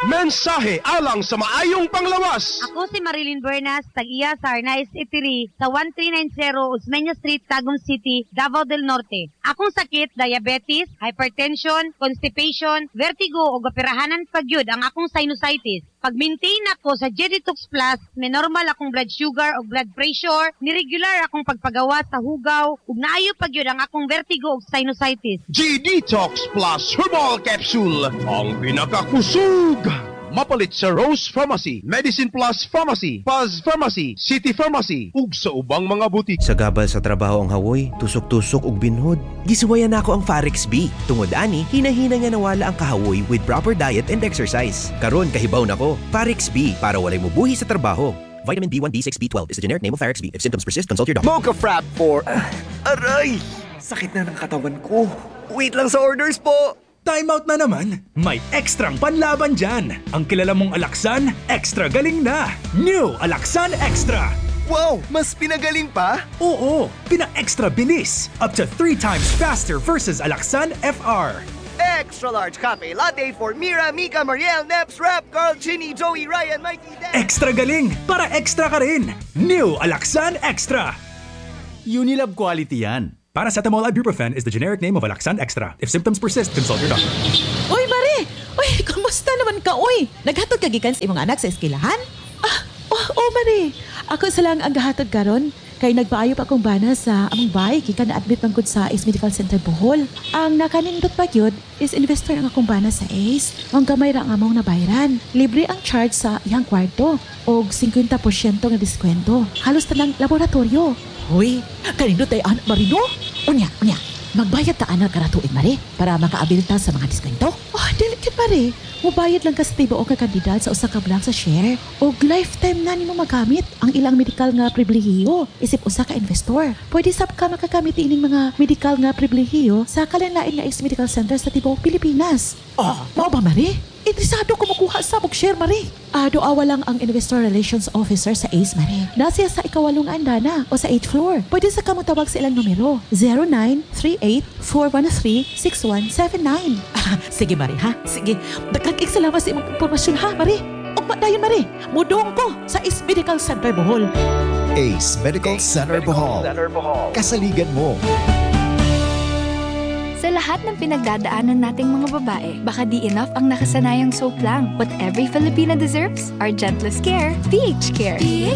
Mensahe alang sa maayong panglawas. Ako si Marilyn Bernas, tag-iya sa Arnaiz Eatery sa 1390 Osmeña Street, Tagum City, Davao del Norte. Akong sakit, diabetes, hypertension, constipation, vertigo o gapirahanan pagyud ang akong sinusitis. Pag-maintain ako sa G-Detox Plus, may normal akong blood sugar o blood pressure, niregular akong pagpagawa sa hugaw, ug naayo pagyud ang akong vertigo o sinusitis. G-Detox Plus Herbal Capsule, ang pinakakusog. Mapalit sa Rose Pharmacy, Medicine Plus Pharmacy, Paz Pharmacy, City Pharmacy, ug sa ubang mga butik. Sa gabal sa trabaho ang hawoy, tusok-tusok ug binhod. Gisuwayan ako ang Farex B. Tungod ani, hinahina nga nawala ang kahawoy with proper diet and exercise. Karon kahibaw nako, Farex B para walay mubuhi sa trabaho. Vitamin B1, B6, B12 is the generic name of Farex B. If symptoms persist, consult your doctor. Mocha Frap for... aray! Sakit na ng katawan ko. Wait lang sa orders po! Time out na naman. May ekstrang panlaban dyan. Ang kilala mong Alaxan, extra galing na. New Alaxan Extra. Wow! Mas pinagaling pa? Oo, pina-extra bilis. Up to 3 times faster versus Alaxan FR. Extra large cafe latte for Mira, Mika, Mariel, Neps, Rap, Carl, Chinny, Joey, Ryan, Mikey, Dan. Extra galing para extra ka rin. New Alaxan Extra. Unilab quality yan. Paracetamol ibuprofen is the generic name of Alaxan Extra. If symptoms persist, consult your doctor. Uy, Mare! Uy, kumusta naman ka, uy? Naghatod ka gikan sa imong anak sa eskwelahan? Mare. Ako sa lang ang gahatod karon. Kay nagpaayo pa akong bana sa among bahay gikan na-admit man gud sa Ace Medical Center Bohol. Ang nakanindot pa gyud is investor ang akong bana sa Ace. Ang gamay ra ang among nabayaran. Libre ang charge sa iyang kwarto og 50% nga diskwento. Halos tanang laboratorio. Uy, kanindot ay anak Marino? Unya. Magbayad ta anak karatuin, Mare, para makaabil ta sa mga diskwento. Delicate, Mare. Mubayad lang ka sa tiba o kakandidat sa usa ka blank sa share. O lifetime na nimo magamit ang ilang medical nga pribilehiyo. Isip usa ka investor. Pwede sab ka makagamit ining mga medical nga pribilehiyo sa kalanlain nga Ace Medical Center sa tibuok Pilipinas. Mao ba, Mare? Interesado ko makuha sa mong share, Mare. Doawa lang ang Investor Relations Officer sa Ace, Mare. Nasiya sa ikawalong andana o sa 8th floor. Pwede sa kamutawag sa ilang numero. 0938-413-6179. Sige, Mare, ha? Sige. Dagkag salamat sa imong impormasyon, ha, Mare? Ugma dayon, Mare. Mudong ko sa Ace Medical Center Bohol. Ace Medical Center Bohol. Kasaligan mo. Sa lahat ng pinagdadaanan nating mga babae, baka di enough ang nakasanayang soap lang. What every Filipina deserves, our gentlest care, PH Care.